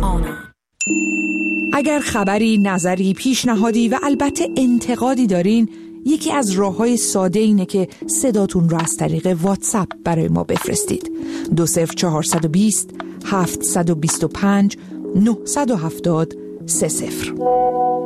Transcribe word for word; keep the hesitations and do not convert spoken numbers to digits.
آنا. اگر خبری، نظری، پیشنهادی و البته انتقادی دارین، یکی از راه‌های ساده اینه که صداتون رو از طریق واتساپ برای ما بفرستید. دو صفر چهارصد و بیست هفتصد و بیست و پنج نهصد و هفتاد سه صفر.